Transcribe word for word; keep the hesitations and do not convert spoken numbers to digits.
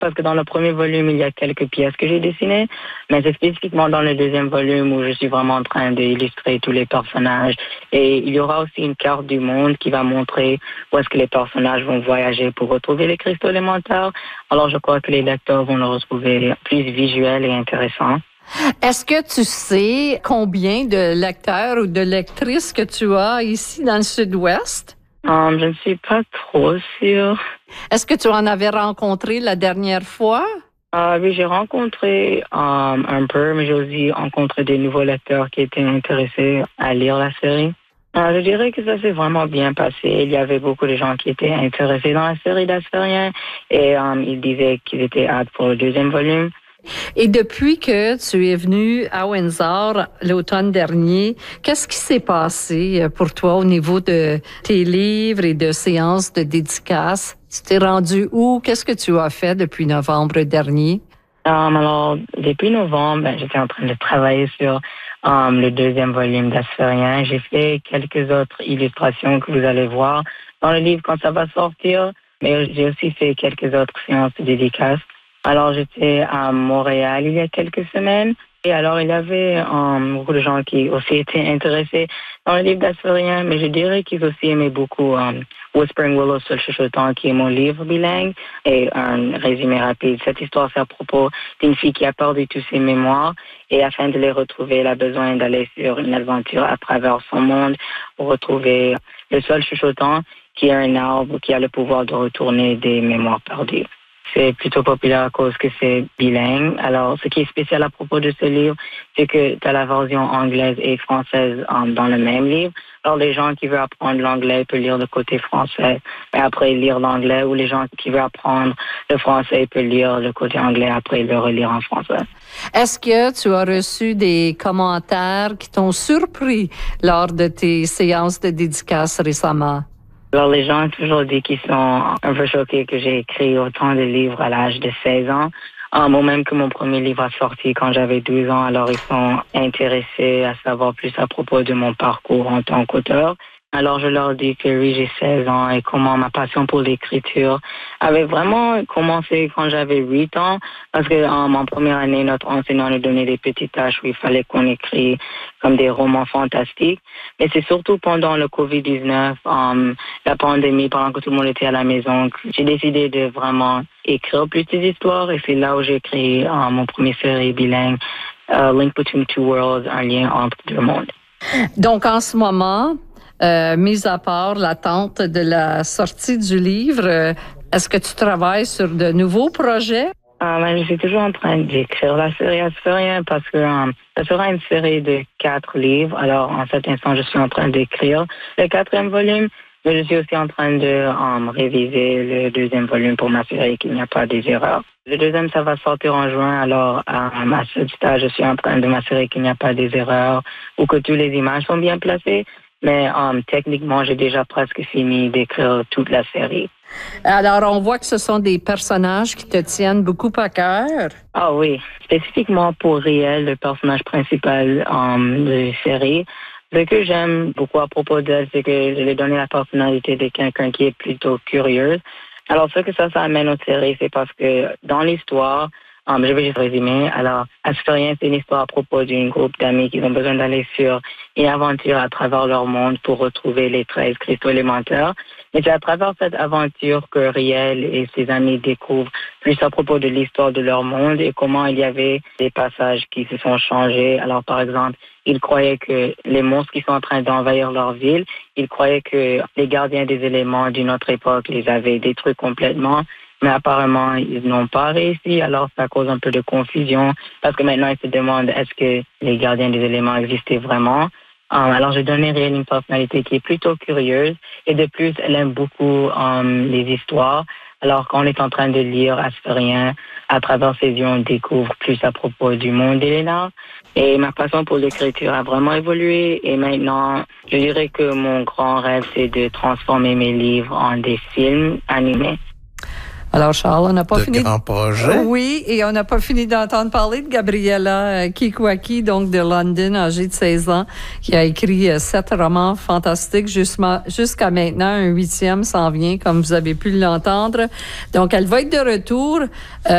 parce que dans le premier volume, il y a quelques pièces que j'ai dessinées, mais c'est spécifiquement dans le deuxième volume où je suis vraiment en train d'illustrer tous les personnages. Et il y aura aussi une carte du monde qui va montrer où est-ce que les personnages vont voyager pour retrouver les cristaux élémentaires. Alors, je crois que les lecteurs vont le retrouver plus visuel et intéressant. Est-ce que tu sais combien de lecteurs ou de lectrices que tu as ici dans le Sud-Ouest? Um, je ne suis pas trop sûre. Est-ce que tu en avais rencontré la dernière fois? Uh, oui, j'ai rencontré um, un peu, mais j'ai aussi rencontré des nouveaux lecteurs qui étaient intéressés à lire la série. Uh, je dirais que ça s'est vraiment bien passé. Il y avait beaucoup de gens qui étaient intéressés dans la série d'Asphérien et um, ils disaient qu'ils étaient hâte pour le deuxième volume. Et depuis que tu es venu à Windsor l'automne dernier, qu'est-ce qui s'est passé pour toi au niveau de tes livres et de séances de dédicaces? Tu t'es rendu où? Qu'est-ce que tu as fait depuis novembre dernier? Um, alors, depuis novembre, ben, j'étais en train de travailler sur um, le deuxième volume d'Asphérien. J'ai fait quelques autres illustrations que vous allez voir dans le livre quand ça va sortir, mais j'ai aussi fait quelques autres séances de dédicaces. Alors, j'étais à Montréal il y a quelques semaines. Et alors, il y avait um, beaucoup de gens qui aussi étaient intéressés dans le livre d'Asphérien, mais je dirais qu'ils aussi aimaient beaucoup um, Whispering Willow, Seul chuchotant, qui est mon livre bilingue. Et un résumé rapide. Cette histoire, c'est à propos d'une fille qui a perdu tous ses mémoires. Et afin de les retrouver, elle a besoin d'aller sur une aventure à travers son monde pour retrouver le Seul chuchotant, qui est un arbre qui a le pouvoir de retourner des mémoires perdues. C'est plutôt populaire à cause que c'est bilingue. Alors, ce qui est spécial à propos de ce livre, c'est que tu as la version anglaise et française um, dans le même livre. Alors, les gens qui veulent apprendre l'anglais peuvent lire le côté français, et après lire l'anglais, ou les gens qui veulent apprendre le français peuvent lire le côté anglais, après le relire en français. Est-ce que tu as reçu des commentaires qui t'ont surpris lors de tes séances de dédicaces récemment? Alors, les gens ont toujours dit qu'ils sont un peu choqués que j'ai écrit autant de livres à l'âge de seize ans. Um, ou même que mon premier livre a sorti quand j'avais douze ans. Alors, ils sont intéressés à savoir plus à propos de mon parcours en tant qu'auteur. Alors, je leur dis que oui, j'ai seize ans et comment ma passion pour l'écriture avait vraiment commencé quand j'avais huit ans. Parce que en, en première année, notre enseignant nous donnait des petites tâches où il fallait qu'on écrit comme des romans fantastiques. Mais c'est surtout pendant le covid dix-neuf, um, la pandémie, pendant que tout le monde était à la maison, que j'ai décidé de vraiment écrire plus des histoires. Et c'est là où j'ai écrit um, mon premier série bilingue, uh, Link Between Two Worlds, un lien entre deux mondes. Donc, en ce moment, Euh, mis à part l'attente de la sortie du livre, euh, est-ce que tu travailles sur de nouveaux projets? Euh, ben, je suis toujours en train d'écrire la série Asphérien parce que euh, ça sera une série de quatre livres. Alors, en cet instant, je suis en train d'écrire le quatrième volume, mais je suis aussi en train de um, réviser le deuxième volume pour m'assurer qu'il n'y a pas des erreurs. Le deuxième, ça va sortir en juin. Alors, um, à ce stade, je suis en train de m'assurer qu'il n'y a pas des erreurs ou que toutes les images sont bien placées. Mais um, techniquement, j'ai déjà presque fini d'écrire toute la série. Alors, on voit que ce sont des personnages qui te tiennent beaucoup à cœur. Ah oui, spécifiquement pour Riel, le personnage principal um, de la série. Ce que j'aime beaucoup à propos d'elle, c'est que je lui ai donné la personnalité de quelqu'un qui est plutôt curieuse. Alors, ce que ça, ça amène aux séries, c'est parce que dans l'histoire, Um, je vais juste résumer. Alors, Asphérien, c'est une histoire à propos d'un groupe d'amis qui ont besoin d'aller sur une aventure à travers leur monde pour retrouver les treize cristaux élémentaires. Mais c'est à travers cette aventure que Riel et ses amis découvrent plus à propos de l'histoire de leur monde et comment il y avait des passages qui se sont changés. Alors, par exemple, ils croyaient que les monstres qui sont en train d'envahir leur ville, ils croyaient que les gardiens des éléments d'une autre époque les avaient détruits complètement. Mais apparemment, ils n'ont pas réussi, alors ça cause un peu de confusion, parce que maintenant, ils se demandent est-ce que les gardiens des éléments existaient vraiment. Um, alors, j'ai donné Riel une personnalité qui est plutôt curieuse, et de plus, elle aime beaucoup um, les histoires. Alors, quand on est en train de lire Asphérien, à travers ses yeux, on découvre plus à propos du monde d'Elena. Et ma passion pour l'écriture a vraiment évolué, et maintenant, je dirais que mon grand rêve, c'est de transformer mes livres en des films animés. Alors, Charles, on n'a pas de fini... grands projets. Oui, et on n'a pas fini d'entendre parler de Gabriella Kikwaki, donc de London, âgée de seize ans, qui a écrit euh, sept romans fantastiques. Jusqu'à maintenant, un huitième s'en vient, comme vous avez pu l'entendre. Donc, elle va être de retour. Euh,